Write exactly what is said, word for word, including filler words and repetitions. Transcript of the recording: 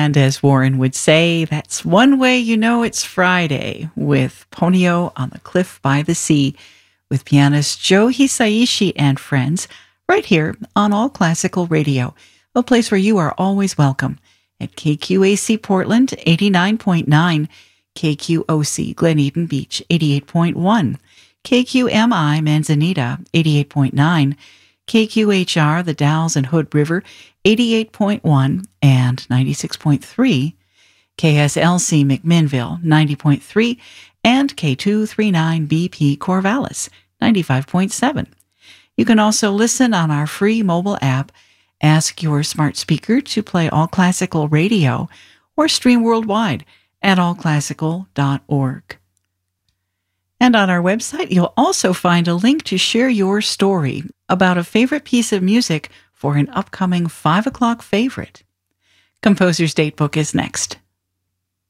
And as Warren would say, that's one way you know it's Friday, with Ponyo on the Cliff by the Sea, with pianist Joe Hisaishi and friends, right here on All Classical Radio, a place where you are always welcome, at K Q A C Portland, eighty-nine point nine, K Q O C Glen Eden Beach, eighty-eight point one, K Q M I Manzanita, eighty-eight point nine, K Q H R The Dalles and Hood River, eighty-eight point one and ninety-six point three, K S L C McMinnville, ninety point three, and K two thirty-nine B P Corvallis, ninety-five point seven. You can also listen on our free mobile app, ask your smart speaker to play All Classical Radio, or stream worldwide at all classical dot org. And on our website, you'll also find a link to share your story about a favorite piece of music for an upcoming five o'clock favorite. Composer's Datebook is next.